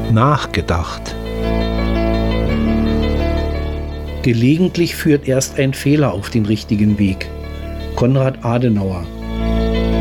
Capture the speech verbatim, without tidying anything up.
Nachgedacht. Gelegentlich führt erst ein Fehler auf den richtigen Weg. Konrad Adenauer.